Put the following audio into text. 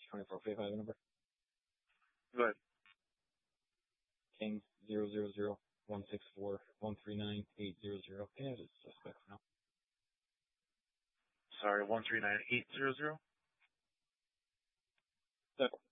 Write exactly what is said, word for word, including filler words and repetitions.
twenty-four fifty-five number. Go ahead. King zero zero zero one six four one three nine eight zero zero. Yeah, it's suspect for now. Sorry, one three nine eight zero zero. That